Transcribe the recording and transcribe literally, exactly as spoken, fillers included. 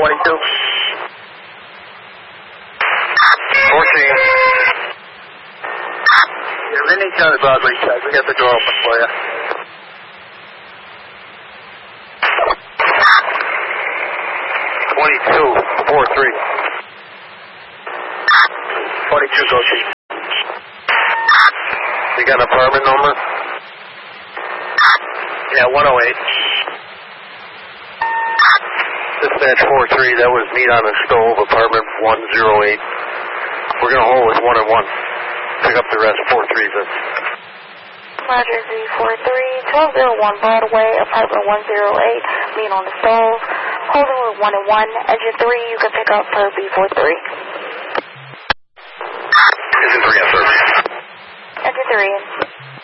twenty-two. fourteen. Yeah, Vinny County Broadway side. We got the door open for you. twenty-two, four three. twenty-two, go chief. You got an apartment number? Yeah, one oh eight. Dispatch four three, that was meat on the stove, apartment one oh eight. We're going to hold with one and one. Pick up the rest, four three, but... Roger, Z four three, twelve oh one Broadway, apartment one oh eight, meat on the stove, holding with one and one. Engine three, you can pick up per B four three. Engine three, yes, sir. Engine three.